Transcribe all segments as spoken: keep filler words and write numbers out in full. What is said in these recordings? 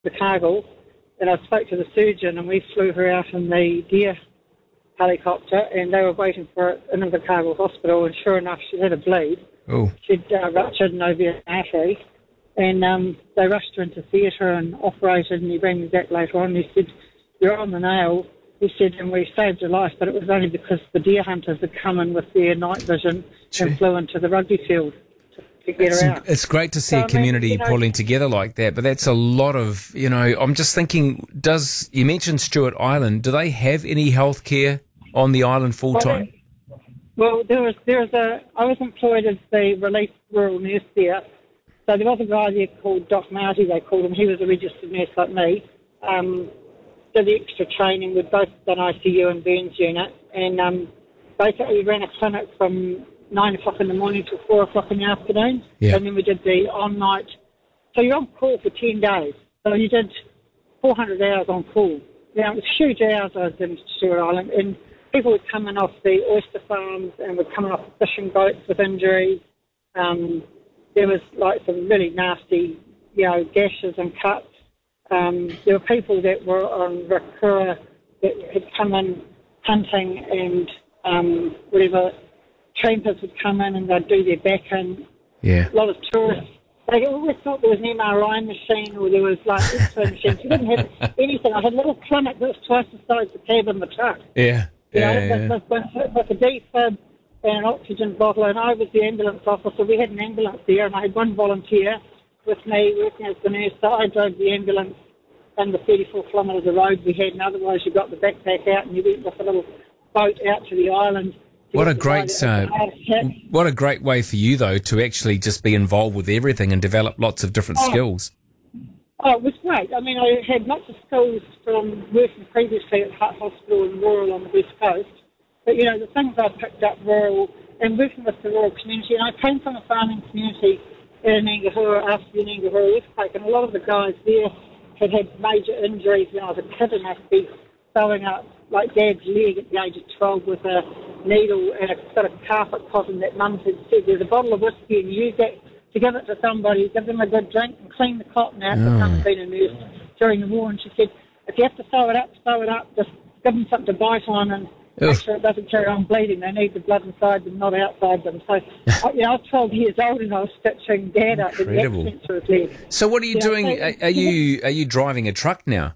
the Cargill, and I spoke to the surgeon, and we flew her out in the Deer helicopter, and they were waiting for it in the Cargill hospital, and sure enough, she had a bleed. Oh. She'd uh, ruptured an ovarian artery, and um, they rushed her into theatre and operated, and he rang me back later on, and he said, "You're on the nail." He said, "And we saved her life, but it was only because the deer hunters had come in with their night vision Gee. and flew into the rugby field to, to get it's, her out." It's great to see so, a community I mean, you know, pulling together like that, but that's a lot of, you know, I'm just thinking, does, you mentioned Stewart Island, do they have any health care on the island full time? Well, well, there was, there was a, I was employed as the relief rural nurse there. So there was a guy there called Doc Marty, they called him. He was a registered nurse like me. Um, did the extra training with both an I C U and burns unit. And um, basically we ran a clinic from nine o'clock in the morning till four o'clock in the afternoon. Yeah. And then we did the on-night. So you're on call for ten days. So you did four hundred hours on call. Now, it was huge hours I was in Stewart Island. And people would come in off the oyster farms and would come in off the fishing boats with injuries. Um, there was like some really nasty, you know, gashes and cuts. Um, there were people that were on Rakura that had come in hunting and um, whatever, trampers would come in and they'd do their back in. Yeah. A lot of tourists. They always thought there was an M R I machine or there was like X-ray machines. You didn't have anything. I had a little clinic that was twice the size of the cab in the truck. Yeah. You yeah, know, yeah. with, with, with, with a defib and an oxygen bottle, and I was the ambulance officer. We had an ambulance there, and I had one volunteer with me working as the nurse. So I drove the ambulance in the thirty-four kilometres of road we had, and otherwise you got the backpack out and you went with a little boat out to the island. What a great, uh, what a great way for you though to actually just be involved with everything and develop lots of different oh, skills. Oh, it was great. I mean, I had lots of skills from working previously at Hutt Hospital in rural on the west coast. But you know, the things I picked up rural and working with the rural community, and I came from a farming community in Ngahura after the Ngahura earthquake, and a lot of the guys there had had major injuries when I was a kid, and I'd be sewing up like Dad's leg at the age of twelve with a needle and a sort of carpet cotton that Mum had said, "There's a bottle of whiskey and you use that to give it to somebody, give them a good drink and clean the cotton out." Oh. Mum's been a nurse during the war, and she said, "If you have to sew it up, sew it up, just give them something to bite on and make sure it doesn't carry on bleeding. They need the blood inside them, not outside them." So, I, you know, I was twelve years old and I was stitching Dad up with the accent to his leg. So what are you Yeah, doing? so- Are, are you are you driving a truck now?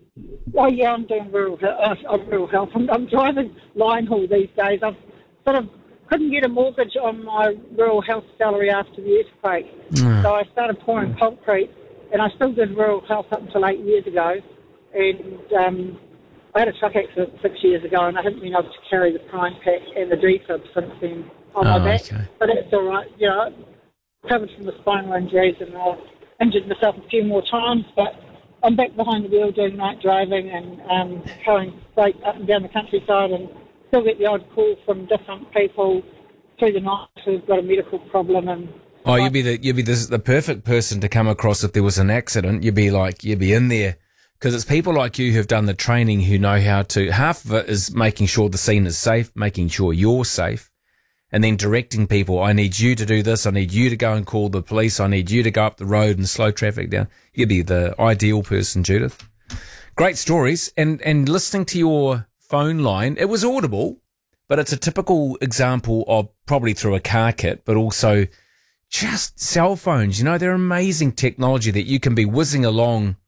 Oh, yeah, I'm doing rural, uh, uh, rural health. I'm, I'm driving line haul these days. I've sort of couldn't get a mortgage on my rural health salary after the earthquake. Mm. So I started pouring mm. concrete, and I still did rural health up until eight years ago. And um, I had a truck accident six years ago, and I haven't been able to carry the prime pack and the defib since then on Oh, my back. okay. But it's all right. You know, I recovered from the spinal injuries, and I've injured myself a few more times, but I'm back behind the wheel doing night driving and um, going straight up and down the countryside, and still get the odd call from different people through the night who've got a medical problem. And Oh, you'd be the you'd be the, the perfect person to come across if there was an accident. You'd be like you'd be in there because it's people like you who've done the training who know how to. Half of it is making sure the scene is safe, making sure you're safe, and then directing people. I need you to do this. I need you to go and call the police. I need you to go up the road and slow traffic down. You'd be the ideal person, Judith. Great stories, and and listening to your phone line, it was audible, but it's a typical example of probably through a car kit, but also just cell phones. You know, they're amazing technology that you can be whizzing along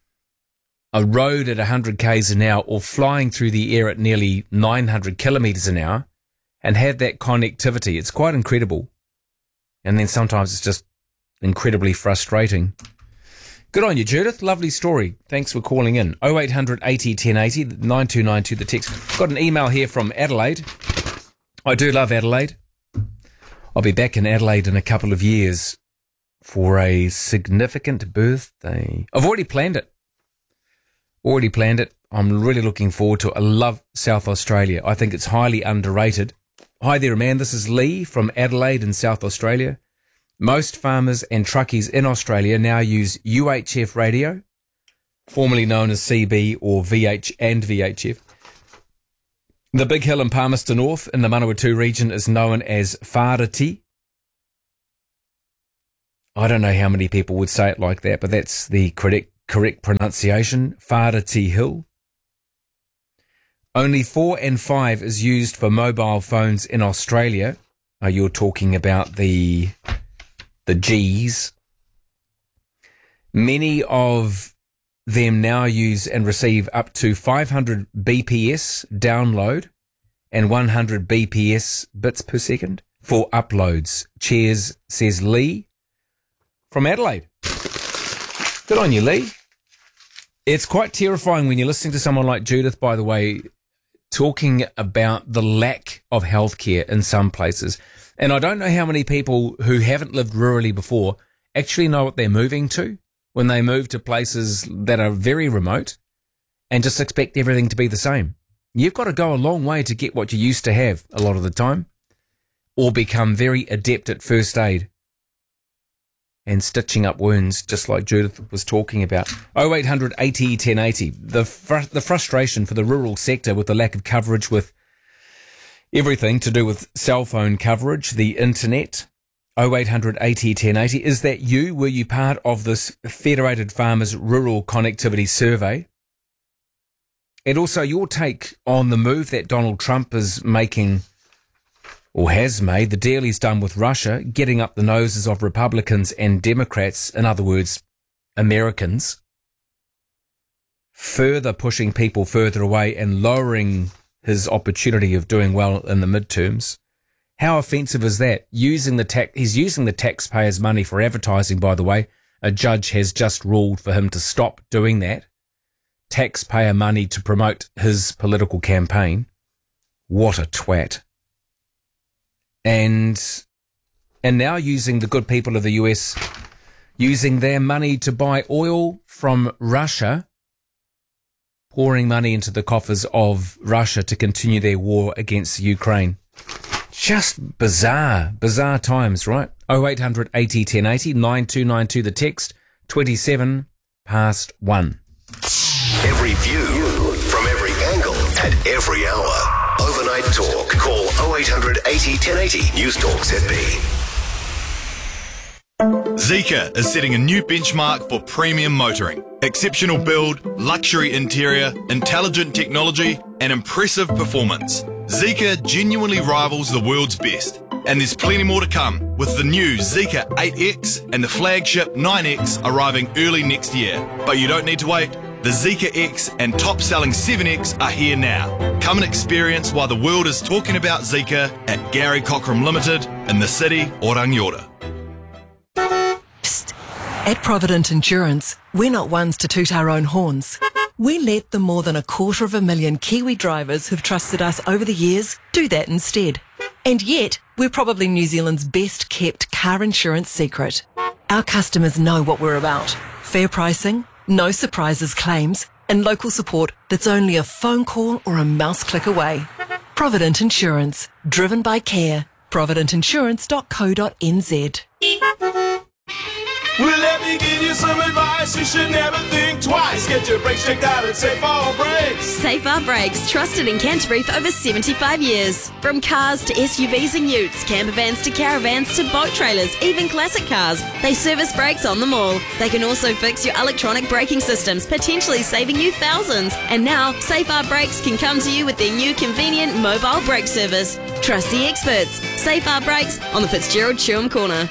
a road at one hundred kays an hour or flying through the air at nearly nine hundred kilometres an hour and have that connectivity. It's quite incredible. And then sometimes it's just incredibly frustrating. Good on you, Judith. Lovely story. Thanks for calling in. oh eight hundred eighty ten eighty, nine two nine two, the text. Got an email here from Adelaide. I do love Adelaide. I'll be back in Adelaide in a couple of years for a significant birthday. I've already planned it. Already planned it. I'm really looking forward to it. I love South Australia. I think it's highly underrated. Hi there, man. This is Lee from Adelaide in South Australia. Most farmers and truckies in Australia now use U H F radio, formerly known as C B or V H and V H F. The Big Hill in Palmerston North in the Manawatu region is known as Whāriti. I don't know how many people would say it like that, but that's the correct correct pronunciation, Whāriti Hill. Only four and five is used for mobile phones in Australia. Oh, you're talking about the the G's. Many of them now use and receive up to five hundred B P S download and one hundred B P S bits per second for uploads. Cheers, says Lee from Adelaide. Good on you, Lee. It's quite terrifying when you're listening to someone like Judith, by the way, talking about the lack of healthcare in some places. And I don't know how many people who haven't lived rurally before actually know what they're moving to when they move to places that are very remote and just expect everything to be the same. You've got to go a long way to get what you used to have a lot of the time, or become very adept at first aid and stitching up wounds, just like Judith was talking about. oh eight hundred eighty ten eighty. The, fr- the frustration for the rural sector with the lack of coverage with everything to do with cell phone coverage, the internet. oh eight hundred eighty ten eighty. Is that you? Were you part of this Federated Farmers Rural Connectivity Survey? And also your take on the move that Donald Trump is making, or has made, the deal he's done with Russia, getting up the noses of Republicans and Democrats, in other words, Americans, further pushing people further away and lowering his opportunity of doing well in the midterms. How offensive is that? Using the tax, he's using the taxpayers' money for advertising, by the way. A judge has just ruled for him to stop doing that. Taxpayer money to promote his political campaign. What a twat. And and now using the good people of the U S, using their money to buy oil from Russia, pouring money into the coffers of Russia to continue their war against Ukraine. Just bizarre, bizarre times, right? oh eight hundred eighty ten eighty, nine two nine two the text, twenty-seven past one. Every view from every angle at every hour. Overnight Talk. Call oh eight hundred eighty ten eighty. News Talk Z B. Zeekr is setting a new benchmark for premium motoring. Exceptional build, luxury interior, intelligent technology, and impressive performance. Zeekr genuinely rivals the world's best. And there's plenty more to come, with the new Zeekr eight X and the flagship nine X arriving early next year. But you don't need to wait. The Zeekr X and top-selling seven X are here now. Come and experience why the world is talking about Zeekr at Gary Cockram Limited in the city or Rangiora. Psst. At Provident Insurance, we're not ones to toot our own horns. We let the more than a quarter of a million Kiwi drivers who've trusted us over the years do that instead. And yet, we're probably New Zealand's best kept car insurance secret. Our customers know what we're about. Fair pricing, no surprises claims, and local support that's only a phone call or a mouse click away. Provident Insurance, driven by care. provident insurance dot co dot n z. Well, let me give you some advice. You should never think twice. Get your brakes checked out at Safe Our Brakes. Safe Our Brakes, trusted in Canterbury for over seventy-five years. From cars to S U Vs and utes, camper vans to caravans to boat trailers, even classic cars, they service brakes on them all. They can also fix your electronic braking systems, potentially saving you thousands. And now, Safe Our Brakes can come to you with their new convenient mobile brake service. Trust the experts. Safe Our Brakes on the Fitzgerald Chewham Corner.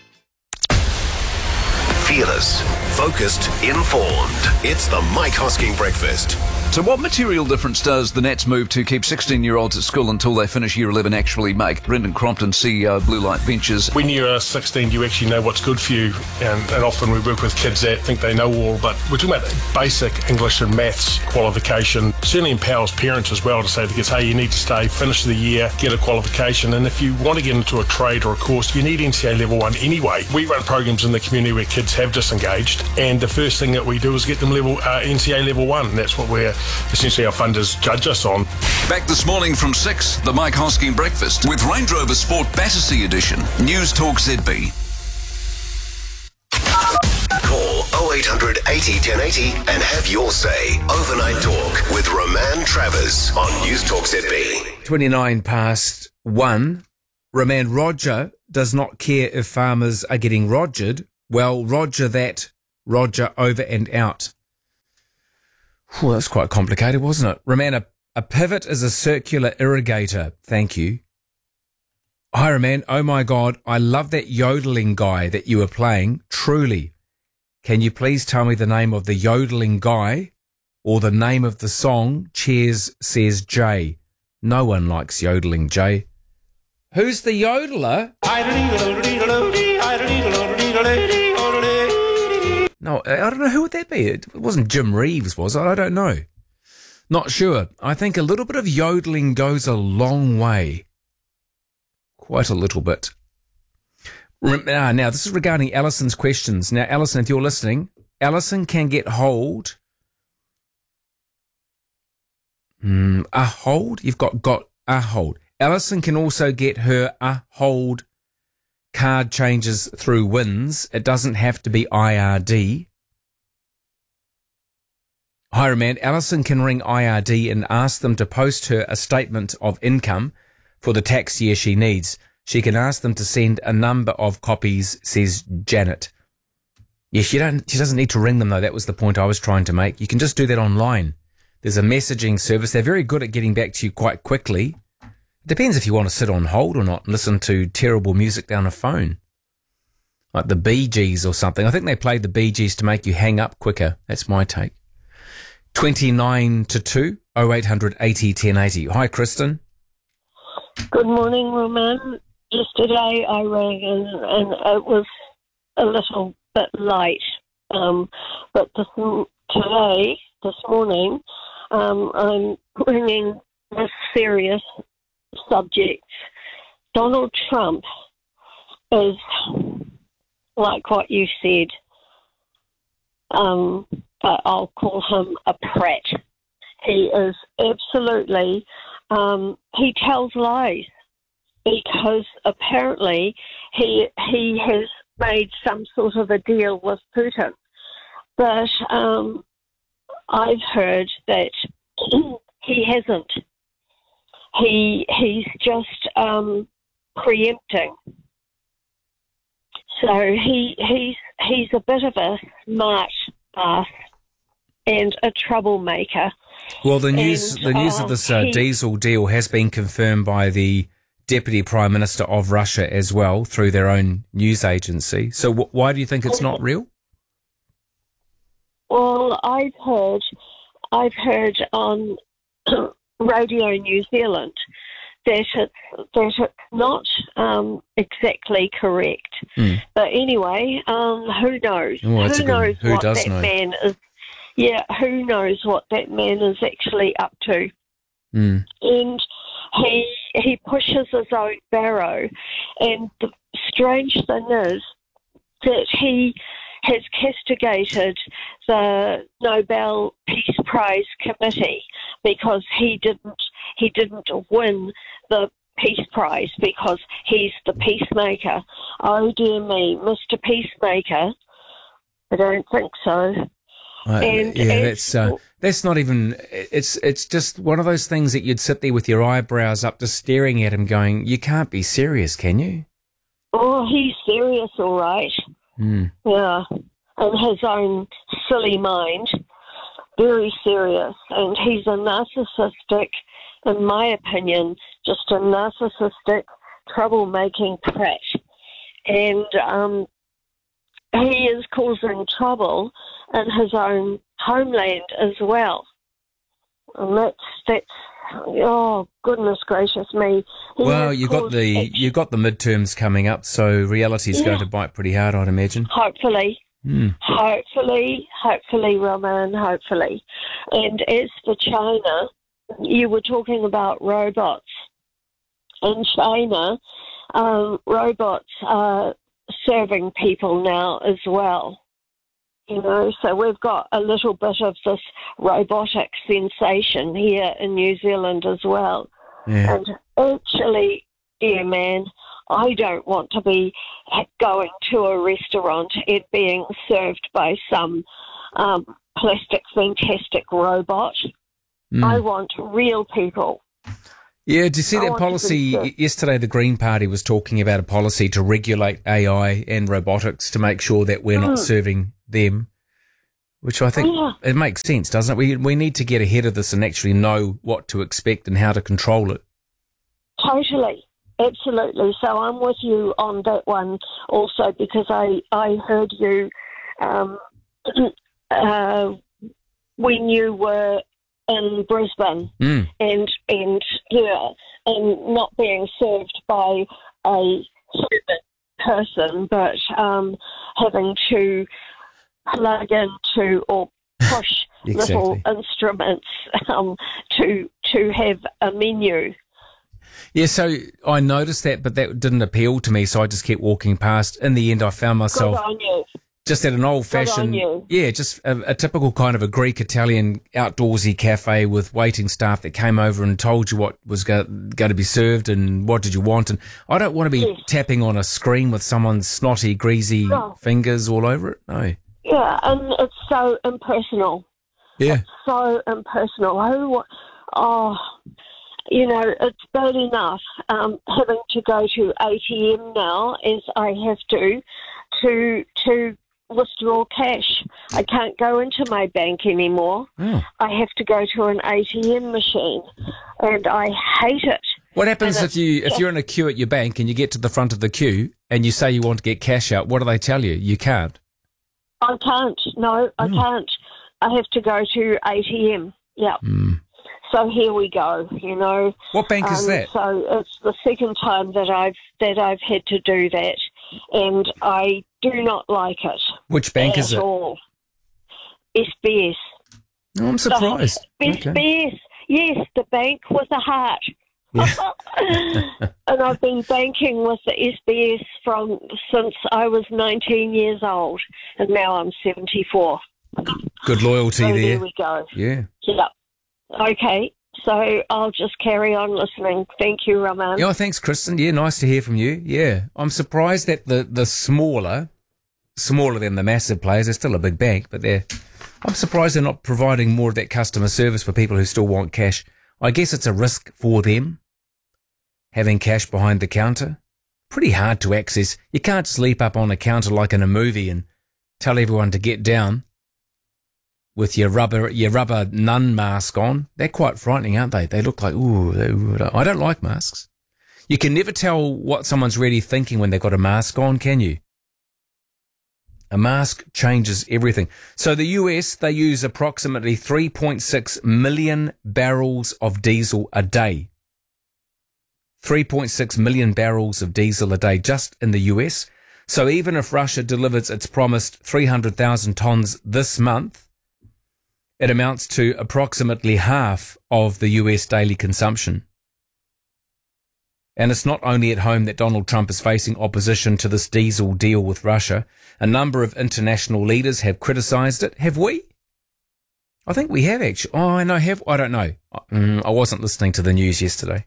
Fearless, focused, informed. It's the Mike Hosking Breakfast. So what material difference does the Nats move to keep sixteen-year-olds at school until they finish year eleven actually make? Brendan Crompton, C E O of Blue Light Ventures. When you're sixteen, you actually know what's good for you, and, and often we work with kids that think they know all, but we're talking about basic English and maths qualification. Certainly empowers parents as well to say to kids, hey, you need to stay, finish the year, get a qualification, and if you want to get into a trade or a course, you need N C A level one anyway. We run programs in the community where kids have disengaged, and the first thing that we do is get them level uh, N C A level one, and that's what we're essentially our funders judge us on. Back this morning from six, the Mike Hosking Breakfast with Range Rover Sport Battersea Edition. News Talk Z B. Call oh eight hundred eighty ten eighty and have your say. Overnight Talk with Roman Travers on News Talk Z B. twenty-nine past one. Roman, Roger does not care if farmers are getting rogered. Well, Roger that Roger, over and out. Well, that's quite complicated, wasn't it? Roman, a, a pivot is a circular irrigator. Thank you. Hi, Roman. Oh, my God. I love that yodeling guy that you were playing. Truly. Can you please tell me the name of the yodeling guy or the name of the song? Cheers, says Jay. No one likes yodeling, Jay. Who's the yodeler? No, I don't know. Who would that be? It wasn't Jim Reeves, was it? I don't know. Not sure. I think a little bit of yodeling goes a long way. Quite a little bit. Now, this is regarding Alison's questions. Now, Alison, if you're listening, Alison can get hold. Mm, a hold? You've got, got a hold. Alison can also get her a hold card changes through Wins. It doesn't have to be I R D. Hi, Roman. Alison can ring I R D and ask them to post her a statement of income for the tax year she needs. She can ask them to send a number of copies, says Janet. Yes, she don't. She doesn't need to ring them, though. That was the point I was trying to make. You can just do that online. There's a messaging service. They're very good at getting back to you quite quickly. It depends if you want to sit on hold or not and listen to terrible music down a phone. Like the Bee Gees or something. I think they played the Bee Gees to make you hang up quicker. That's my take. twenty-nine to two, oh eight hundred eighty ten eighty. Hi, Kristen. Good morning, Roman. Yesterday I rang and, and it was a little bit late. Um, but this, today, this morning, um, I'm bringing a serious subject. Donald Trump is, like what you said, um, but I'll call him a prat. He is absolutely, um, he tells lies because apparently he he has made some sort of a deal with Putin. But um, I've heard that he hasn't. He he's just um, preempting. So he he's he's a bit of a smart ass and a troublemaker. Well, the news and, the news uh, of this uh, he, diesel deal has been confirmed by the Deputy Prime Minister of Russia as well through their own news agency. So wh- why do you think it's not real? Well, I've heard I've heard on Radio New Zealand that it's, that it's not um, exactly correct. Mm. But anyway, um, who knows? Oh, who good, knows who what does that know? man is? Yeah, who knows what that man is actually up to? Mm. And he he pushes his own barrow. And the strange thing is that he has castigated the Nobel Peace Prize Committee because he didn't he didn't win the Peace Prize because he's the peacemaker. Oh dear me, Mister Peacemaker. I don't think so. Uh, and yeah, that's uh, that's not even. It's it's just one of those things that you'd sit there with your eyebrows up, just staring at him, going, "You can't be serious, can you?" Oh, he's serious, all right. Mm. Yeah, in his own silly mind, very serious, and he's a narcissistic, in my opinion, just a narcissistic, troublemaking prat, and um, he is causing trouble in his own homeland as well. And that's, that's oh, goodness gracious me. He well, you got the action. you got the midterms coming up, so reality's yeah. going to bite pretty hard, I'd imagine. Hopefully. Mm. Hopefully, hopefully, Roman, hopefully. And as for China, you were talking about robots. In China, um, robots are serving people now as well. You know, so we've got a little bit of this robotic sensation here in New Zealand as well. Yeah. And actually, dear man, I don't want to be going to a restaurant and being served by some um, plastic fantastic robot. Mm. I want real people. Yeah, do you see I that policy? Yesterday, the Green Party was talking about a policy to regulate A I and robotics to make sure that we're mm. not serving them, which I think Yeah. it makes sense, doesn't it? We we need to get ahead of this and actually know what to expect and how to control it. Totally. Absolutely. So I'm with you on that one also, because I, I heard you um, uh, when you were in Brisbane Mm. and, and, yeah, and not being served by a human person, but um, having to plug into or push little Exactly. instruments um, to to have a menu. Yeah, so I noticed that, but that didn't appeal to me, so I just kept walking past. In the end, I found myself Good on you. just at an old-fashioned, Good on you. yeah, just a, a typical kind of a Greek-Italian outdoorsy cafe with waiting staff that came over and told you what was go, going to be served and what did you want. And I don't want to be Yes. tapping on a screen with someone's snotty, greasy No. fingers all over it. No. Yeah, and it's so impersonal. Yeah. So impersonal. Who, oh, you know, it's bad enough um, having to go to A T M now, as I have to, to to withdraw cash. I can't go into my bank anymore. Oh. I have to go to an A T M machine, and I hate it. What happens And if you if it's you're in a queue at your bank and you get to the front of the queue and you say you want to get cash out? What do they tell you? You can't. I can't. No, I Hmm. can't. I have to go to A T M. Yeah. Mm. So here we go. You know. What bank is Um, that? So it's the second time that I've that I've had to do that, and I do not like it. Which bank at is it? all. S B S. Oh, I'm surprised. S B S. Yes, the bank with a heart. And I've been banking with the S B S from since I was nineteen years old, and now I'm seventy-four. Good loyalty So there. there we go. Yeah. Yeah. Okay. So I'll just carry on listening. Thank you, Roman. Yeah, thanks, Kristen. Yeah, nice to hear from you. Yeah, I'm surprised that the, the smaller, smaller than the massive players, they're still a big bank, but they're, I'm surprised they're not providing more of that customer service for people who still want cash. I guess it's a risk for them, having cash behind the counter. Pretty hard to access. You can't sleep up on a counter like in a movie and tell everyone to get down with your rubber your rubber nun mask on. They're quite frightening, aren't they? They look like, ooh, they, ooh, I don't like masks. You can never tell what someone's really thinking when they've got a mask on, can you? A mask changes everything. So the U S, they use approximately three point six million barrels of diesel a day. three point six million barrels of diesel a day just in the U S. So even if Russia delivers its promised three hundred thousand tons this month, it amounts to approximately half of the U S daily consumption. And it's not only at home that Donald Trump is facing opposition to this diesel deal with Russia. A number of international leaders have criticised it. Have we? I think we have actually. Oh, I know. Have I don't know. Mm, I wasn't listening to the news yesterday.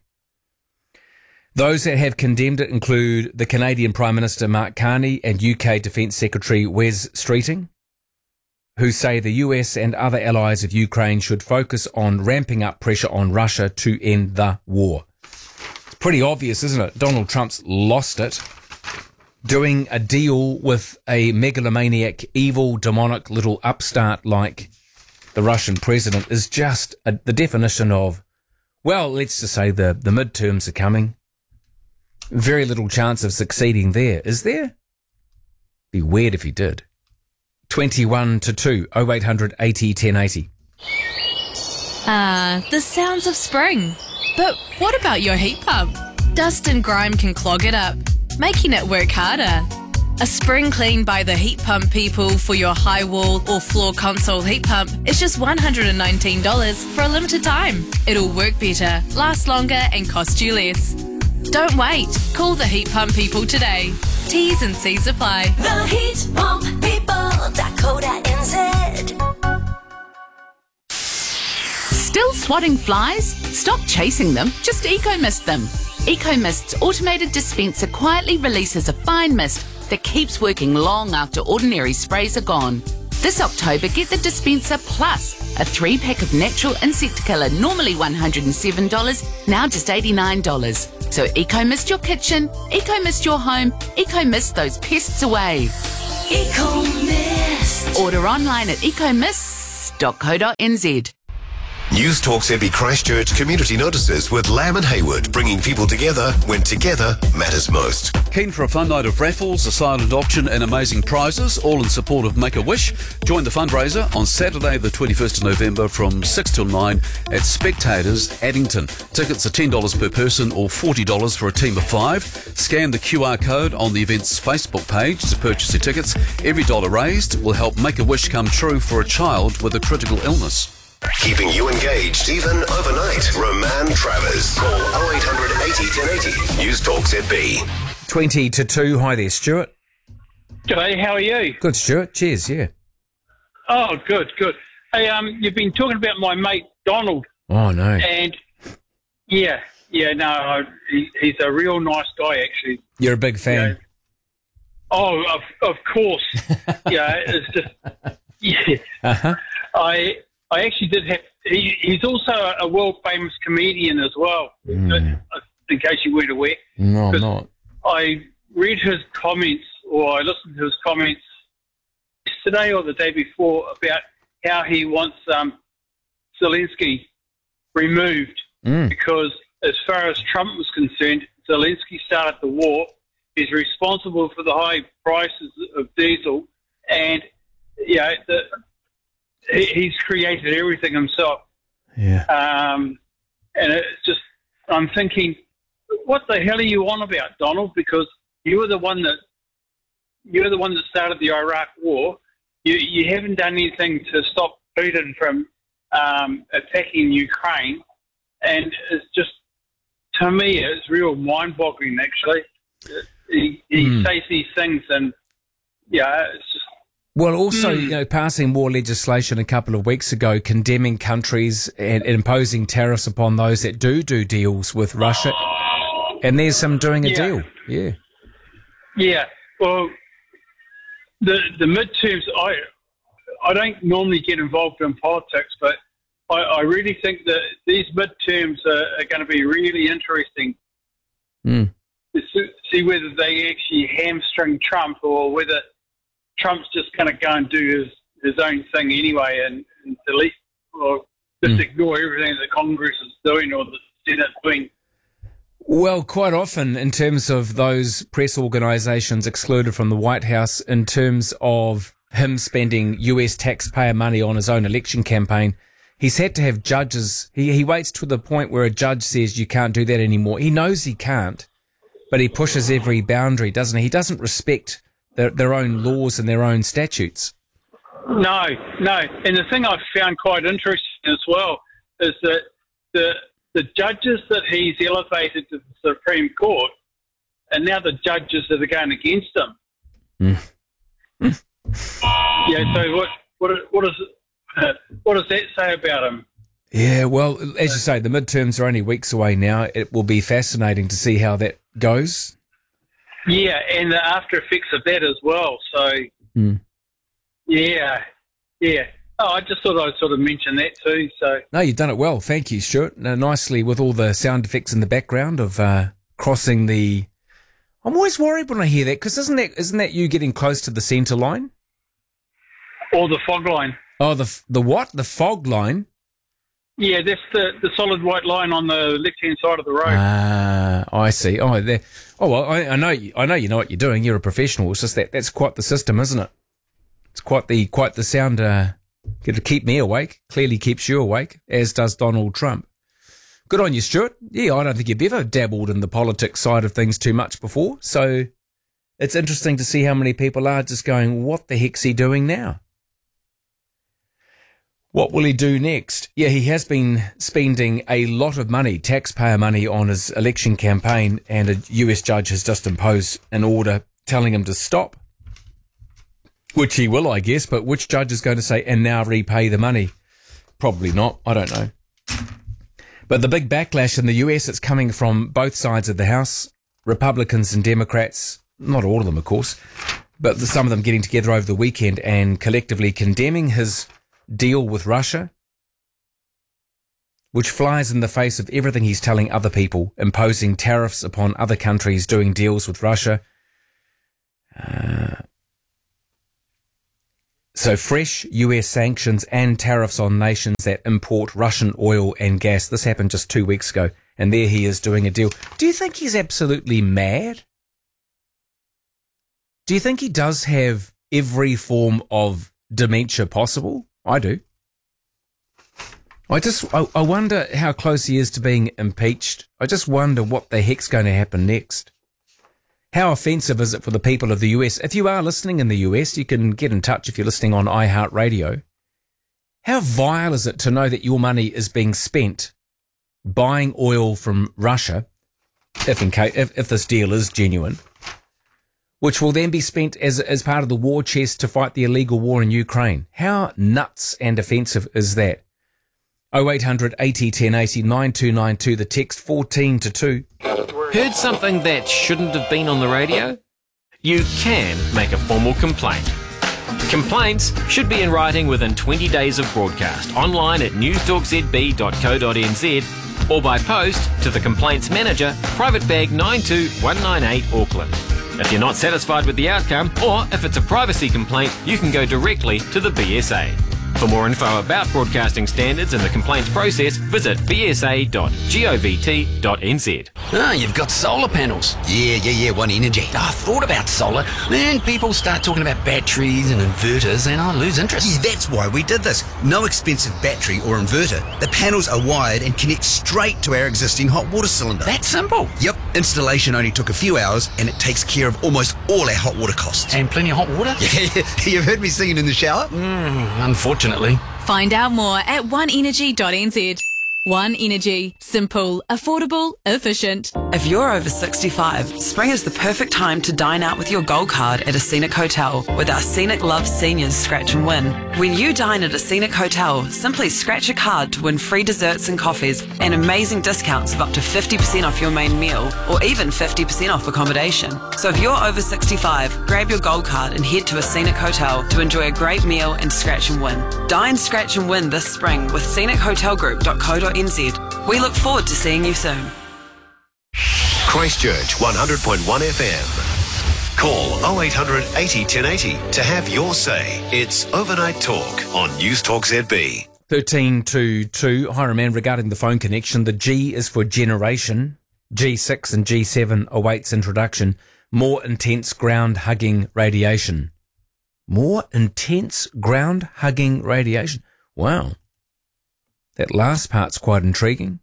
Those that have condemned it include the Canadian Prime Minister Mark Carney and U K Defence Secretary Wes Streeting, who say the U S and other allies of Ukraine should focus on ramping up pressure on Russia to end the war. It's pretty obvious, isn't it? Donald Trump's lost it. Doing a deal with a megalomaniac, evil, demonic little upstart like the Russian president is just a, the definition of, well, let's just say the, the midterms are coming. Very little chance of succeeding there, is there? Be weird if he did. twenty-one to two, oh eight hundred eighty ten eighty. Ah, the sounds of spring. But what about your heat pump? Dust and grime can clog it up, making it work harder. A spring clean by the heat pump people for your high wall or floor console heat pump is just one hundred nineteen dollars for a limited time. It'll work better, last longer and cost you less. Don't wait. Call the heat pump people today. T's and C's apply. The heat pump people dot co dot n z. Still swatting flies? Stop chasing them, just eco-mist them. Eco-Mist's automated dispenser quietly releases a fine mist that keeps working long after ordinary sprays are gone. This October, get the dispenser plus a three-pack of natural insect killer, normally one hundred seven dollars, now just eighty-nine dollars. So Eco-Mist your kitchen, Eco-Mist your home, Eco-Mist those pests away. Eco-Mist. Order online at ecomist dot co dot n z. News Talk Z B Christchurch community notices with Lamb and Hayward, bringing people together when together matters most. Keen for a fun night of raffles, a silent auction and amazing prizes, all in support of Make-A-Wish? Join the fundraiser on Saturday the twenty-first of November from six till nine at Spectators, Addington. Tickets are ten dollars per person or forty dollars for a team of five. Scan the Q R code on the event's Facebook page to purchase your tickets. Every dollar raised will help Make-A-Wish come true for a child with a critical illness. Keeping you engaged even overnight. Roman Travers. Call oh eight hundred eighty ten eighty. News Talk Z B. twenty to two. Hi there, Stuart. G'day, how are you? Good, Stuart. Cheers, yeah. Oh, good, good. Hey, um, you've been talking about my mate Donald. Oh, no. And, yeah, yeah, no, I, he, he's a real nice guy, actually. You're a big fan. You know. Oh, of, of course. Yeah, it's just, yeah. Uh-huh. I... I actually did have. He, he's also a world famous comedian as well. Mm. In case you weren't aware. No, I'm not. I read his comments, or I listened to his comments yesterday or the day before about how he wants um, Zelensky removed mm. because, as far as Trump was concerned, Zelensky started the war. He's responsible for the high prices of diesel, and yeah, the. He's created everything himself. Yeah. Um, and it's just, I'm thinking, what the hell are you on about, Donald? Because you were the one that, you were the one that started the Iraq War. You, you haven't done anything to stop Putin from um, attacking Ukraine. And it's just, to me, it's real mind-boggling, actually. He, he mm. says these things and, yeah, it's just, Well, also, Mm. you know, passing war legislation a couple of weeks ago, condemning countries and, and imposing tariffs upon those that do do deals with Russia. And there's some doing a Yeah. deal. Yeah. Yeah, well, the the midterms, I I don't normally get involved in politics, but I, I really think that these midterms are, are going to be really interesting Mm. to see- see whether they actually hamstring Trump or whether Trump's just going to go and do his, his own thing anyway and, and delete or just Mm. ignore everything that Congress is doing or the Senate's doing. Well, quite often in terms of those press organisations excluded from the White House, in terms of him spending U S taxpayer money on his own election campaign, he's had to have judges. He, he waits to the point where a judge says you can't do that anymore. He knows he can't, but he pushes every boundary, doesn't he? He doesn't respect their, their own laws and their own statutes. No, no. And the thing I've found quite interesting as well is that the the judges that he's elevated to the Supreme Court are now the judges that are going against him. Mm. Yeah. So what what what does uh, what does that say about him? Yeah, well, as you say, the midterms are only weeks away now. It will be fascinating to see how that goes. Yeah, and the after effects of that as well. So Mm. yeah, yeah. Oh, I just thought I'd sort of mention that too. So No, you've done it well. Thank you, Stuart. Now, nicely with all the sound effects in the background of uh, crossing the... I'm always worried when I hear that, because isn't that, isn't that you getting close to the centre line? or the fog line. Oh, the the what? The fog line? Yeah, that's the, the solid white line on the left-hand side of the road. Ah, I see. Oh, there. Oh, well, I, I know. You, I know you know what you're doing. You're a professional. It's just that that's quite the system, isn't it? It's quite the quite the sound. Uh, to keep me awake. Clearly keeps you awake, as does Donald Trump. Good on you, Stuart. Yeah, I don't think you've ever dabbled in the politics side of things too much before. So it's interesting to see how many people are just going, "What the heck's he doing now? What will he do next?" Yeah, he has been spending a lot of money, taxpayer money, on his election campaign, and a U S judge has just imposed an order telling him to stop, which he will, I guess, but which judge is going to say, and now repay the money? Probably not. I don't know. But the big backlash in the U S, it's coming from both sides of the House, Republicans and Democrats, not all of them, of course, but some of them getting together over the weekend and collectively condemning his deal with Russia, which flies in the face of everything he's telling other people, imposing tariffs upon other countries doing deals with Russia. Uh, So fresh U S sanctions and tariffs on nations that import Russian oil and gas. This happened just two weeks ago, and there he is doing a deal. Do you think he's absolutely mad? Do you think he does have every form of dementia possible? I do. I just, I, I wonder how close he is to being impeached. I just wonder what the heck's going to happen next. How offensive is it for the people of the U S? If you are listening in the U S, you can get in touch if you're listening on iHeartRadio. How vile is it to know that your money is being spent buying oil from Russia, if in case, if, if this deal is genuine, which will then be spent as as part of the war chest to fight the illegal war in Ukraine? How nuts and offensive is that? oh eight hundred eighty ten eighty nine two nine two, the text fourteen to two. Heard something that shouldn't have been on the radio? You can make a formal complaint. Complaints should be in writing within twenty days of broadcast, online at news talk z b dot co dot n z or by post to the Complaints Manager, Private Bag nine two one nine eight, Auckland. If you're not satisfied with the outcome, or if it's a privacy complaint, you can go directly to the B S A. For more info about broadcasting standards and the complaints process, visit b s a dot govt dot n z. Ah, you've got solar panels. Yeah, yeah, yeah, One Energy. I thought about solar, then people start talking about batteries and inverters and I lose interest. Yeah, that's why we did this. No expensive battery or inverter. The panels are wired and connect straight to our existing hot water cylinder. That simple? Yep. Installation only took a few hours and it takes care of almost all our hot water costs. And plenty of hot water? Yeah, you've heard me singing in the shower? Mm, unfortunately. Find out more at one energy dot n z. One Energy. Simple, affordable, efficient. If you're over sixty-five, spring is the perfect time to dine out with your gold card at a Scenic Hotel with our Scenic Love Seniors Scratch and Win. When you dine at a Scenic Hotel, simply scratch a card to win free desserts and coffees and amazing discounts of up to fifty percent off your main meal or even fifty percent off accommodation. So if you're over sixty-five, grab your gold card and head to a Scenic Hotel to enjoy a great meal and scratch and win. Dine, scratch and win this spring with scenic hotel group dot co dot n z. We look forward to seeing you soon. Christchurch one hundred point one F M. Call oh eight hundred eighty ten eighty to have your say. It's Overnight Talk on News Talk Z B. thirteen to two. Hi, Roman, regarding the phone connection, the G is for generation. G six and G seven awaits introduction. More intense ground-hugging radiation. More intense ground-hugging radiation. Wow. That last part's quite intriguing.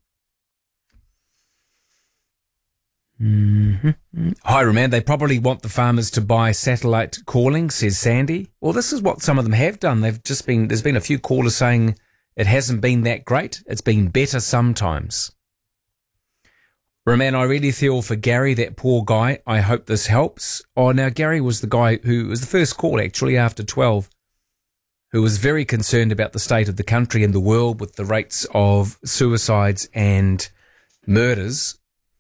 Mm-hmm. Hi, Roman. They probably want the farmers to buy satellite calling, says Sandy. Well, this is what some of them have done. They've just been, there's been a few callers saying it hasn't been that great. It's been better sometimes. Roman, I really feel for Gary, that poor guy. I hope this helps. Oh, now Gary was the guy who was the first call, actually, after twelve, who was very concerned about the state of the country and the world with the rates of suicides and murders.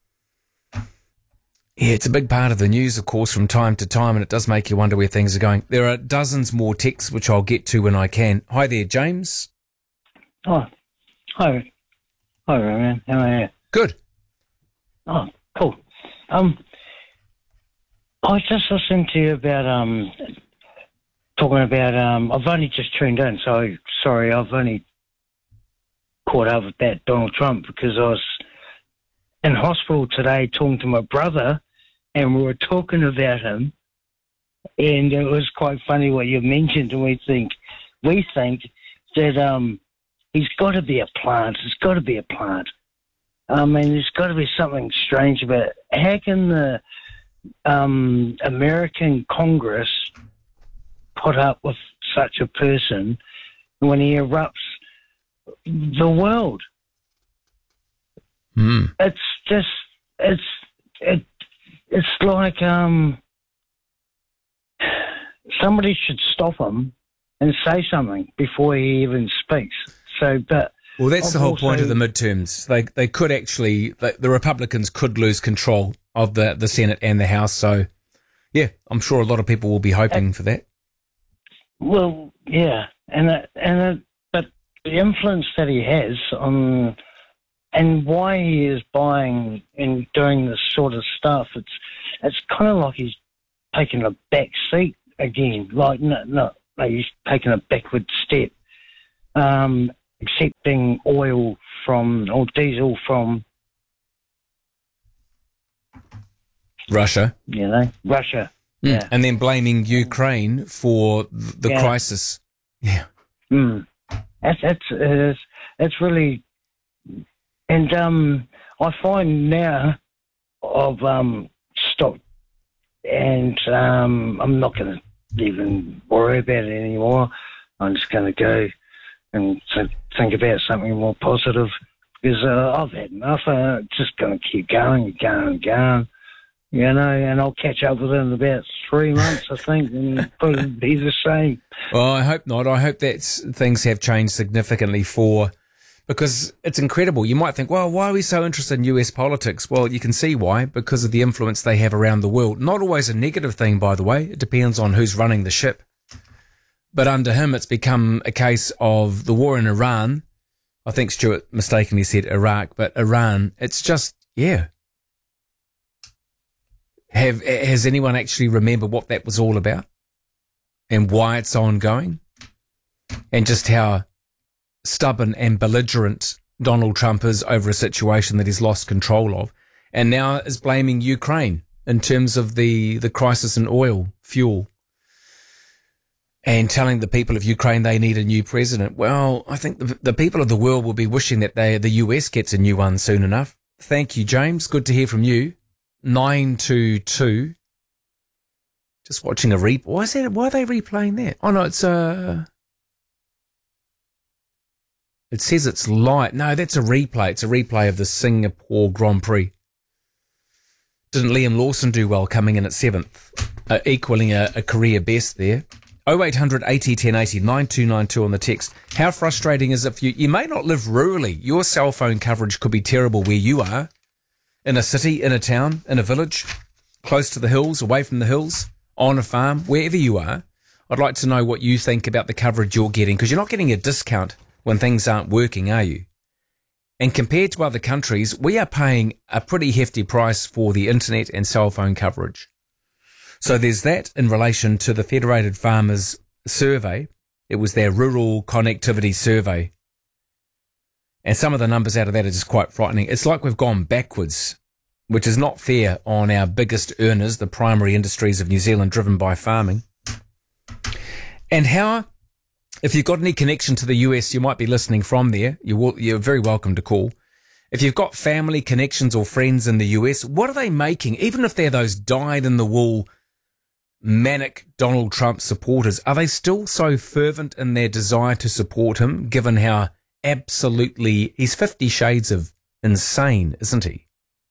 Yeah, it's a big part of the news, of course, from time to time, and it does make you wonder where things are going. There are dozens more texts, which I'll get to when I can. Hi there, James. Oh, hi. Hi, Roman. How are you? Good. Oh, cool. Um, I was just listening to you about, um, talking about, um, I've only just tuned in, so sorry, I've only caught up with that Donald Trump because I was in hospital today talking to my brother and we were talking about him, and it was quite funny what you mentioned, and we think, we think that um, he's got to be a plant. It's got to be a plant. I mean, there's got to be something strange about it. How can the um, American Congress put up with such a person when he erupts the world? Mm. It's just, it's, it, it's like um, somebody should stop him and say something before he even speaks. So, but well, that's I've the whole also, point of the midterms. They they could actually, the, the Republicans could lose control of the, the Senate and the House. So, yeah, I'm sure a lot of people will be hoping uh, for that. Well, yeah, and uh, and uh, but the influence that he has on, and why he is buying and doing this sort of stuff, it's it's kind of like he's taking a back seat again. Like no, no, they've taken a backward step, um, accepting oil from, or diesel from, Russia. you know, Russia. Mm. Yeah. And then blaming Ukraine for th- the Yeah. crisis. Yeah. Mm. That's, that's, it's, it's really, and um, I find now I've um, stopped, and um, I'm not going to even worry about it anymore. I'm just going to go and th- think about something more positive, because uh, I've had enough. Uh, just going to keep going, going, going. You know, and I'll catch up with it in about three months, I think, and it'll be the same. Well, I hope not. I hope that things have changed significantly for, because it's incredible. You might think, well, why are we so interested in U S politics? Well, you can see why, because of the influence they have around the world. Not always a negative thing, by the way. It depends on who's running the ship. But under him, it's become a case of the war in Iran. I think Stuart mistakenly said Iraq, but Iran, it's just, yeah. Have Has anyone actually remembered what that was all about and why it's ongoing, and just how stubborn and belligerent Donald Trump is over a situation that he's lost control of, and now is blaming Ukraine in terms of the, the crisis in oil, fuel, and telling the people of Ukraine they need a new president. Well, I think the, the people of the world will be wishing that they, the U S gets a new one soon enough. Thank you, James. Good to hear from you. nine two two. Just watching a replay. Why is that? Why are they replaying that? Oh no, it's uh It says it's light. No, that's a replay. It's a replay of the Singapore Grand Prix. Didn't Liam Lawson do well coming in at seventh, uh, equaling a, a career best there? oh eight hundred eighty ten eighty, nine two nine two on the text. How frustrating is it for you? You may not live rurally. Your cell phone coverage could be terrible where you are. In a city, in a town, in a village, close to the hills, away from the hills, on a farm, wherever you are. I'd like to know what you think about the coverage you're getting, because you're not getting a discount when things aren't working, are you? And compared to other countries, we are paying a pretty hefty price for the internet and cell phone coverage. So there's that in relation to the Federated Farmers survey. It was their rural connectivity survey. And some of the numbers out of that are just quite frightening. It's like we've gone backwards, which is not fair on our biggest earners, the primary industries of New Zealand driven by farming. And how, if you've got any connection to the U S, you might be listening from there. You're, you're very welcome to call. If you've got family connections or friends in the U S, what are they making? Even if they're those dyed-in-the-wool, manic Donald Trump supporters, are they still so fervent in their desire to support him, given how absolutely, he's fifty shades of insane, isn't he?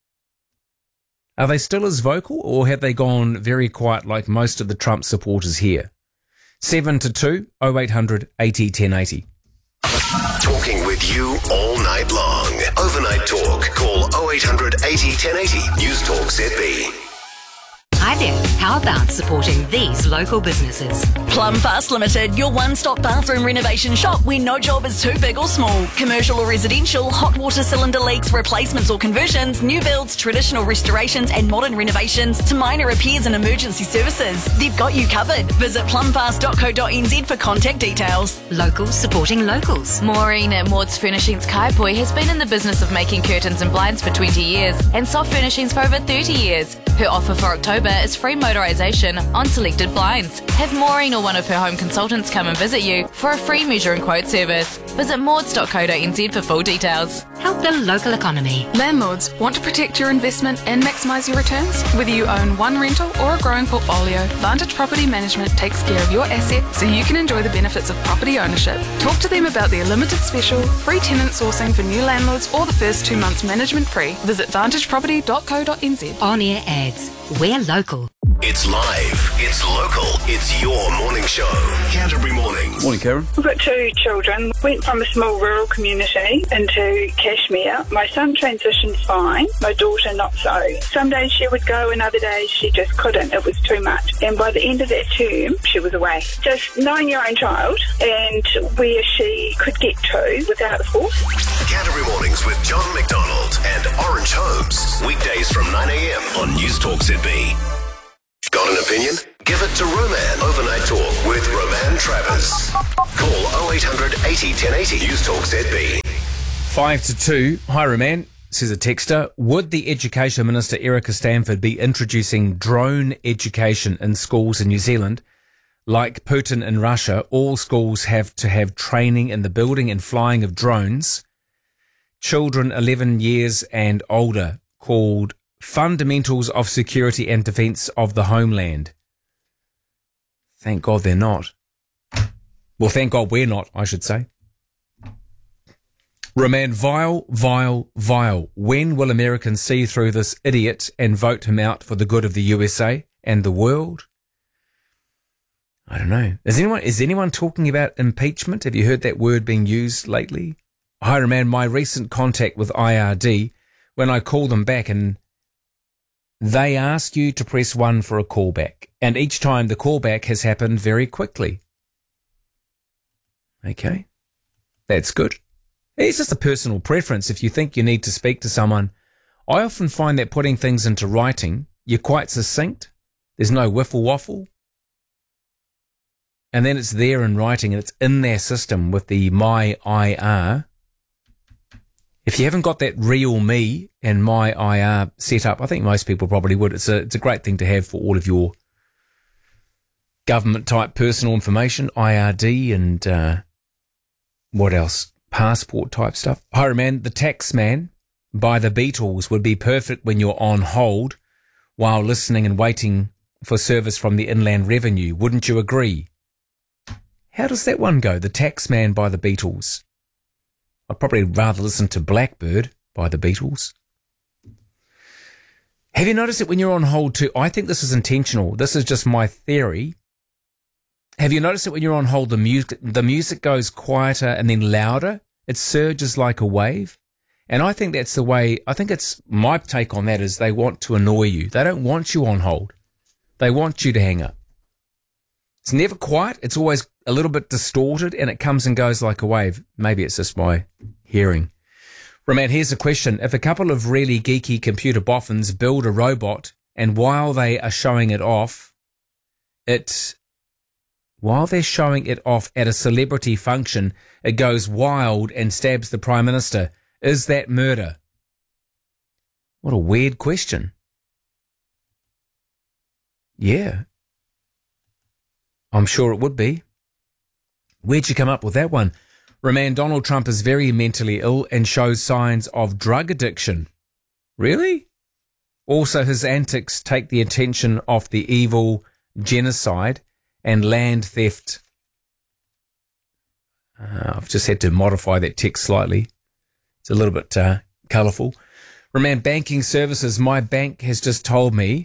Are they still as vocal, or have they gone very quiet like most of the Trump supporters here? seven to two, oh eight hundred eighty ten eighty. Talking with you all night long. Overnight talk. Call oh eight hundred eighty ten eighty. News Talk Z B. Hi there. How about supporting these local businesses? Plum Fast Limited, your one-stop bathroom renovation shop where no job is too big or small. Commercial or residential, hot water cylinder leaks, replacements or conversions, new builds, traditional restorations and modern renovations to minor repairs and emergency services. They've got you covered. Visit plum fast dot co dot n z for contact details. Locals supporting locals. Maureen at Maud's Furnishings Kaipoi has been in the business of making curtains and blinds for twenty years and soft furnishings for over thirty years. Her offer for October is free motorisation on selected blinds. Have Maureen or one of her home consultants come and visit you for a free measure and quote service. Visit mauds dot co dot n z for full details. Help the local economy. Landlords, want to protect your investment and maximise your returns? Whether you own one rental or a growing portfolio, Vantage Property Management takes care of your assets so you can enjoy the benefits of property ownership. Talk to them about their limited special, free tenant sourcing for new landlords, or the first two months management free. Visit vantage property dot co dot n z. On-air ads. We're local. It's live, it's local, it's your morning show. Canterbury Mornings. Morning, Karen. I've got two children. Went from a small rural community into Cashmere. My son transitioned fine, my daughter not so. Some days she would go and other days she just couldn't. It was too much. And by the end of that term, she was away. Just knowing your own child and where she could get to without a force. Canterbury Mornings with John McDonald and Orange Homes. Weekdays from nine a.m. on News Talk Z B. Got an opinion? Give it to Roman. Overnight Talk with Roman Travers. Call oh eight hundred eighty ten eighty. News Talk Z B. Five to two. Hi, Roman, says a texter. Would the Education Minister, Erica Stanford, be introducing drone education in schools in New Zealand? Like Putin in Russia, all schools have to have training in the building and flying of drones. Children eleven years and older, called Fundamentals of Security and Defence of the Homeland. Thank God they're not. Well, thank God we're not, I should say. Roman, vile, vile, vile. When will Americans see through this idiot and vote him out for the good of the U S A and the world? I don't know. Is anyone is anyone talking about impeachment? Have you heard that word being used lately? Hi, Roman, my recent contact with I R D, when I call them back and they ask you to press one for a callback, and each time the callback has happened very quickly. Okay, that's good. It's just a personal preference. If you think you need to speak to someone, I often find that putting things into writing, you're quite succinct. There's no whiffle waffle. And then it's there in writing and it's in their system with the My I R. If you haven't got that Real Me and My I R set up, I think most people probably would. It's a, it's a great thing to have for all of your government type personal information, I R D and uh, what else? Passport type stuff. Hi, Roman, the Tax Man by the Beatles would be perfect when you're on hold while listening and waiting for service from the Inland Revenue. Wouldn't you agree? How does that one go? The Tax Man by the Beatles. I'd probably rather listen to Blackbird by the Beatles. Have you noticed it when you're on hold too? I think this is intentional. This is just my theory. Have you noticed that when you're on hold, the music, the music goes quieter and then louder? It surges like a wave. And I think that's the way, I think it's, my take on that is they want to annoy you. They don't want you on hold. They want you to hang up. It's never quiet. It's always a little bit distorted and it comes and goes like a wave. Maybe it's just my hearing. Roman, here's a question. If a couple of really geeky computer boffins build a robot and while they are showing it off, it... While they're showing it off at a celebrity function, it goes wild and stabs the Prime Minister. Is that murder? What a weird question. Yeah. I'm sure it would be. Where'd you come up with that one? Roman, Donald Trump is very mentally ill and shows signs of drug addiction. Really? Also, his antics take the attention off the evil genocide and land theft. Uh, I've just had to modify that text slightly. It's a little bit uh, colourful. Roman, banking services. My bank has just told me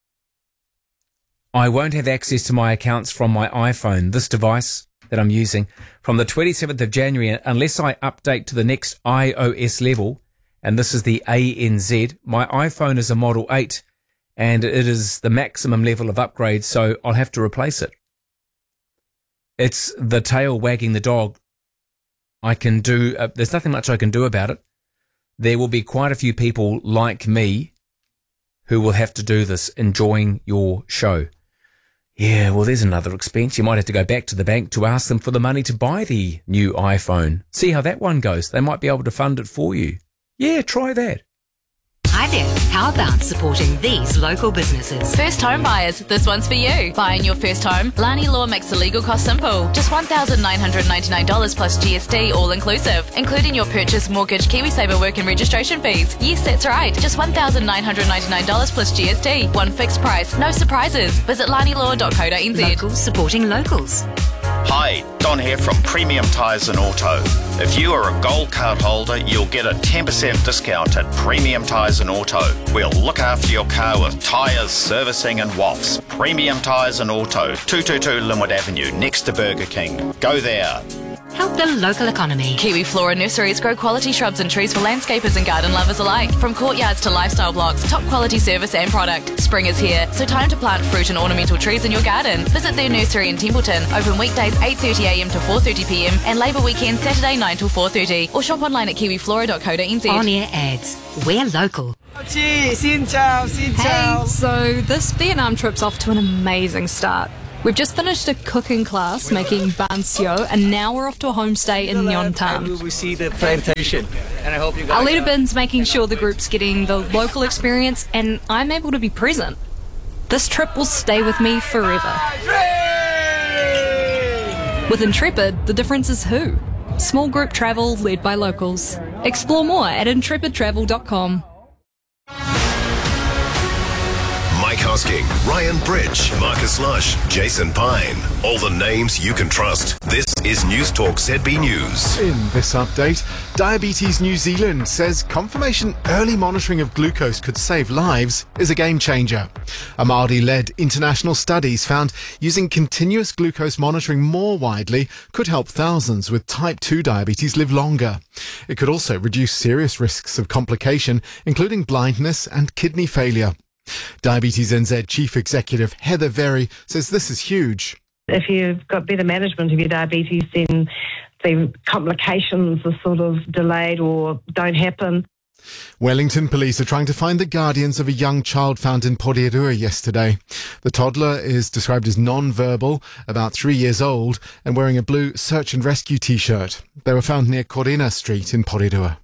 I won't have access to my accounts from my iPhone, this device that I'm using, from the twenty-seventh of January unless I update to the next iOS level, and this is the A N Z. My iPhone is a Model eight, and it is the maximum level of upgrade, so I'll have to replace it. It's the tail wagging the dog. I can do, uh, there's nothing much I can do about it. There will be quite a few people like me who will have to do this, enjoying your show. Yeah, well, there's another expense. You might have to go back to the bank to ask them for the money to buy the new iPhone. See how that one goes. They might be able to fund it for you. Yeah, try that. Hi there. How about supporting these local businesses? First home buyers, this one's for you. Buying your first home, Lani Law makes the legal cost simple. Just one thousand nine hundred ninety-nine dollars plus G S T, all inclusive, including your purchase, mortgage, KiwiSaver work and registration fees. Yes, that's right. Just one thousand nine hundred ninety-nine dollars plus G S T. One fixed price, no surprises. Visit lani law dot co dot n z. Locals supporting locals. Hi, Don here from Premium Tyres and Auto. If you are a gold card holder, you'll get a ten percent discount at Premium Tyres and Auto. We'll look after your car with tyres, servicing and wafts. Premium Tyres and Auto, two twenty-two Linwood Avenue, next to Burger King. Go there. help the local economy. Kiwi Flora Nurseries grow quality shrubs and trees for landscapers and garden lovers alike. From courtyards to lifestyle blocks, top quality service and product. Spring is here, so time to plant fruit and ornamental trees in your garden. Visit their nursery in Templeton, open weekdays eight thirty a m to four thirty p m and Labour weekend Saturday nine till four thirty, or shop online at kiwi flora dot co dot n z. On-air ads. We're local. Hey, so this Vietnam trip's off to an amazing start. We've just finished a cooking class making ban sio, and now we're off to a homestay in Nyon Tan. We see the plantation, and I hope you guys. Our leader Bin's making sure the group's getting the local experience, and I'm able to be present. This trip will stay with me forever. With Intrepid, the difference is who. Small group travel led by locals. Explore more at intrepid travel dot com. Mike Hosking, Ryan Bridge, Marcus Lush, Jason Pine. All the names you can trust. This is News Talk Z B News. In this update, Diabetes New Zealand says confirmation early monitoring of glucose could save lives is a game changer. A Māori-led international studies found using continuous glucose monitoring more widely could help thousands with type two diabetes live longer. It could also reduce serious risks of complication, including blindness and kidney failure. Diabetes N Z Chief Executive Heather Very says this is huge. If you've got better management of your diabetes, then the complications are sort of delayed or don't happen. Wellington police are trying to find the guardians of a young child found in Porirua yesterday. The toddler is described as non-verbal, about three years old, and wearing a blue search and rescue t-shirt. They were found near Corina Street in Porirua.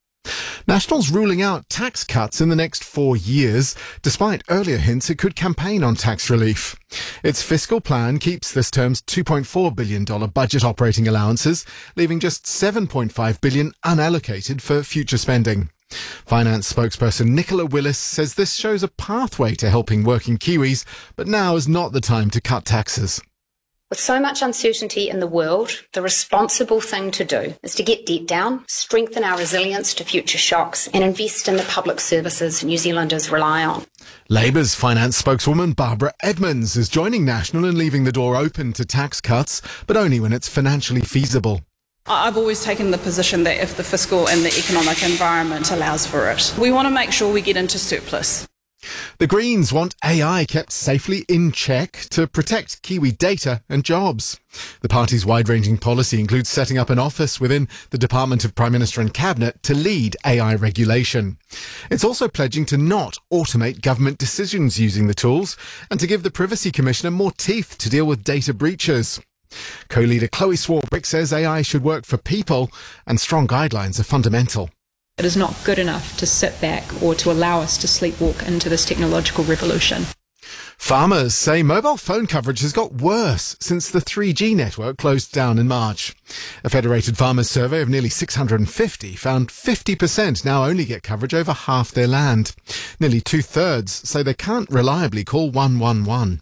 Nationals ruling out tax cuts in the next four years, despite earlier hints it could campaign on tax relief. Its fiscal plan keeps this term's two point four billion dollars budget operating allowances, leaving just seven point five billion dollars unallocated for future spending. Finance spokesperson Nicola Willis says this shows a pathway to helping working Kiwis, but now is not the time to cut taxes. With so much uncertainty in the world, the responsible thing to do is to get debt down, strengthen our resilience to future shocks, and invest in the public services New Zealanders rely on. Labour's finance spokeswoman Barbara Edmonds is joining National in leaving the door open to tax cuts, but only when it's financially feasible. I've always taken the position that if the fiscal and the economic environment allows for it, we want to make sure we get into surplus. The Greens want A I kept safely in check to protect Kiwi data and jobs. The party's wide-ranging policy includes setting up an office within the Department of Prime Minister and Cabinet to lead A I regulation. It's also pledging to not automate government decisions using the tools and to give the Privacy Commissioner more teeth to deal with data breaches. Co-leader Chloe Swarbrick says A I should work for people and strong guidelines are fundamental. It is not good enough to sit back or to allow us to sleepwalk into this technological revolution. Farmers say mobile phone coverage has got worse since the three G network closed down in March. A Federated Farmers survey of nearly six hundred fifty found fifty percent now only get coverage over half their land. Nearly two-thirds say they can't reliably call one one one.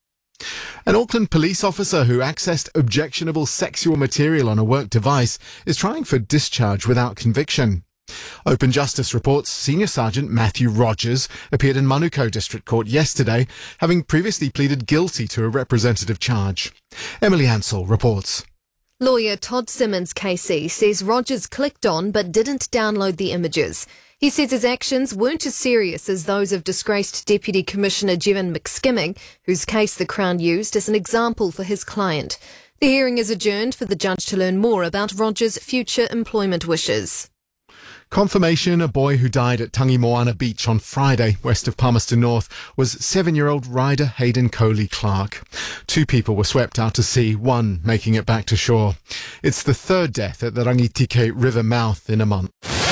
An Auckland police officer who accessed objectionable sexual material on a work device is trying for discharge without conviction. Open Justice reports Senior Sergeant Matthew Rogers appeared in Manukau District Court yesterday, having previously pleaded guilty to a representative charge. Emily Ansell reports. Lawyer Todd Simmons K C says Rogers clicked on but didn't download the images. He says his actions weren't as serious as those of disgraced Deputy Commissioner Jevon McSkimming, whose case the Crown used as an example for his client. The hearing is adjourned for the judge to learn more about Rogers' future employment wishes. Confirmation a boy who died at Tangi Moana Beach on Friday, west of Palmerston North, was seven-year-old Ryder Hayden Coley Clark. Two people were swept out to sea, one making it back to shore. It's the third death at the Rangitike River mouth in a month.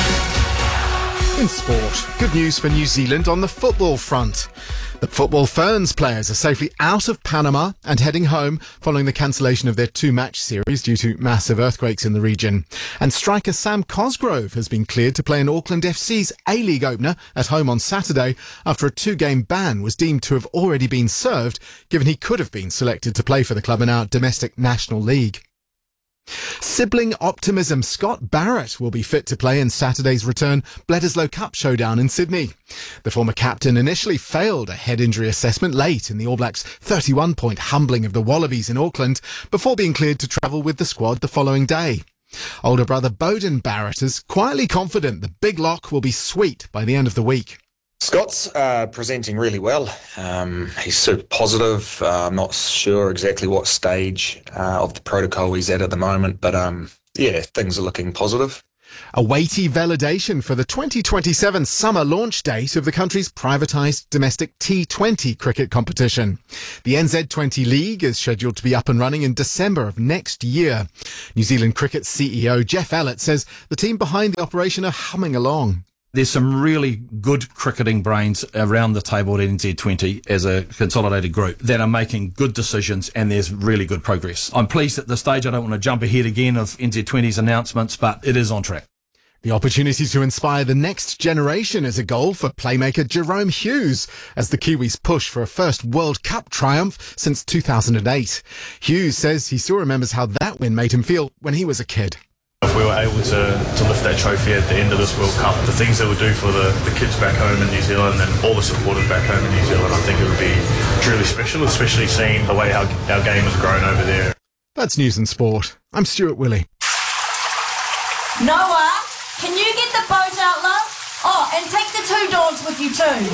In sport, good news for New Zealand on the football front. The Football Ferns players are safely out of Panama and heading home following the cancellation of their two-match series due to massive earthquakes in the region. And striker Sam Cosgrove has been cleared to play in Auckland F C's A-League opener at home on Saturday after a two-game ban was deemed to have already been served, given he could have been selected to play for the club in our domestic National League. Sibling optimism. Scott Barrett will be fit to play in Saturday's return Bledisloe Cup showdown in Sydney. The former captain initially failed a head injury assessment late in the All Blacks' thirty-one point humbling of the Wallabies in Auckland before being cleared to travel with the squad the following day. Older brother Beauden Barrett is quietly confident the big lock will be sweet by the end of the week. Scott's uh, presenting really well. Um, he's super positive. Uh, I'm not sure exactly what stage uh, of the protocol he's at at the moment, but um, yeah, things are looking positive. A weighty validation for the twenty twenty-seven summer launch date of the country's privatised domestic T twenty cricket competition. The N Z twenty League is scheduled to be up and running in December of next year. New Zealand Cricket C E O Jeff Ellett says the team behind the operation are humming along. There's some really good cricketing brains around the table at N Z twenty as a consolidated group that are making good decisions, and there's really good progress. I'm pleased at this stage. I don't want to jump ahead again of N Z twenty's announcements, but it is on track. The opportunity to inspire the next generation is a goal for playmaker Jerome Hughes as the Kiwis push for a first World Cup triumph since two thousand eight. Hughes says he still remembers how that win made him feel when he was a kid. If we were able to, to lift that trophy at the end of this World Cup, the things it would do for the, the kids back home in New Zealand and all the supporters back home in New Zealand, I think it would be truly special, especially seeing the way how our game has grown over there. That's News and Sport. I'm Stuart Willey. Noah, can you get the boat out, love? Oh, and take the two dogs with you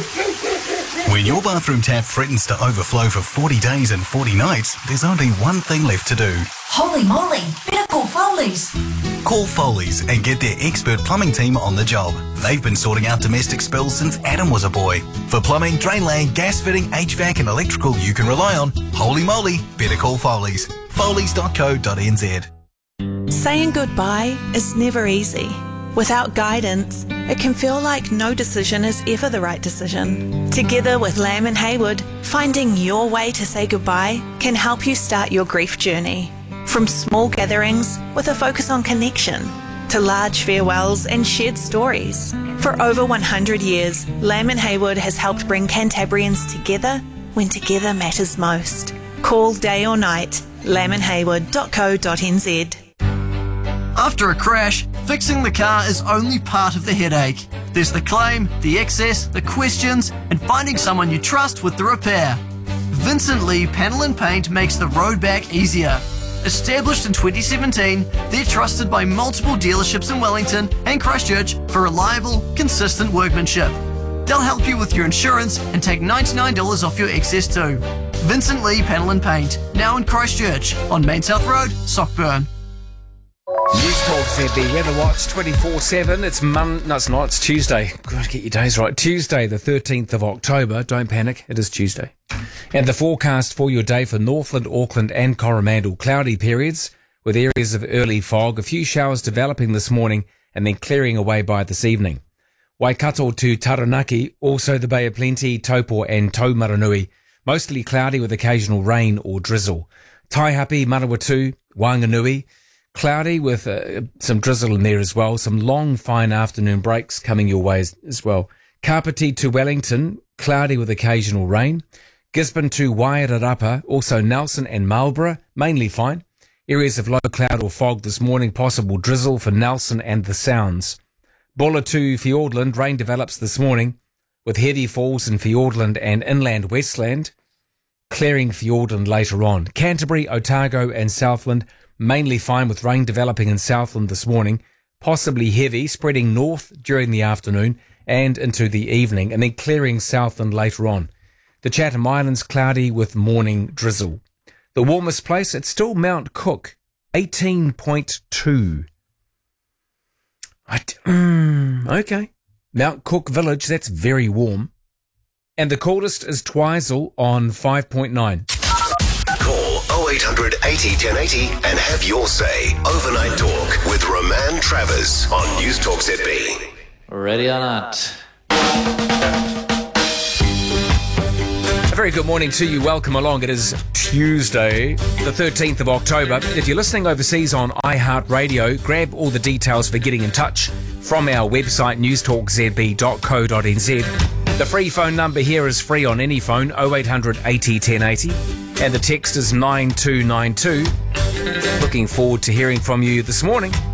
too. When your bathroom tap threatens to overflow for forty days and forty nights, there's only one thing left to do. Holy moly, better call Foley's. Call Foley's and get their expert plumbing team on the job. They've been sorting out domestic spills since Adam was a boy. For plumbing, drain laying, gas fitting, H V A C and electrical you can rely on, holy moly, better call Foley's. Foley's dot co dot n z. Saying goodbye is never easy. Without guidance, it can feel like no decision is ever the right decision. Together with Lamb and Haywood, finding your way to say goodbye can help you start your grief journey. From small gatherings with a focus on connection, to large farewells and shared stories. For over one hundred years, Lamb and Haywood has helped bring Cantabrians together when together matters most. Call day or night, lamb and haywood dot co dot n z. After a crash, fixing the car is only part of the headache. There's the claim, the excess, the questions, and finding someone you trust with the repair. Vincent Lee Panel and Paint makes the road back easier. Established in twenty seventeen, they're trusted by multiple dealerships in Wellington and Christchurch for reliable, consistent workmanship. They'll help you with your insurance and take ninety-nine dollars off your excess too. Vincent Lee Panel and Paint, now in Christchurch on Main South Road, Sockburn. News Talk Z B Weather Watch twenty-four seven. It's Mon. No, it's not. It's Tuesday. Got to get your days right. Tuesday, the thirteenth of October. Don't panic. It is Tuesday. And the forecast for your day for Northland, Auckland and Coromandel. Cloudy periods with areas of early fog. A few showers developing this morning and then clearing away by this evening. Waikato to Taranaki. Also the Bay of Plenty, Taupo and Taumaranui. Mostly cloudy with occasional rain or drizzle. Taihape, Manawatu, Wanganui. Cloudy with uh, some drizzle in there as well. Some long, fine afternoon breaks coming your way as, as well. Kapiti to Wellington, cloudy with occasional rain. Gisborne to Wairarapa, also Nelson and Marlborough, mainly fine. Areas of low cloud or fog this morning, possible drizzle for Nelson and the Sounds. Bulla to Fiordland, rain develops this morning with heavy falls in Fiordland and inland Westland, clearing Fiordland later on. Canterbury, Otago and Southland, mainly fine with rain developing in Southland this morning, possibly heavy, spreading north during the afternoon and into the evening, and then clearing Southland later on. The Chatham Islands cloudy with morning drizzle. The warmest place, it's still Mount Cook, eighteen point two. I d- mm, okay. Mount Cook Village, that's very warm. And the coldest is Twizel on five point nine. Call oh eight hundred eighty ten eighty and have your say. Overnight Talk with Roman Travers on News Talk Z B. Ready or not. A very good morning to you. Welcome along. It is Tuesday, the thirteenth of October. If you're listening overseas on iHeartRadio, grab all the details for getting in touch from our website, news talk z b dot co dot n z. The free phone number here is free on any phone, oh eight hundred eighty ten eighty. And the text is nine two nine two. Looking forward to hearing from you this morning.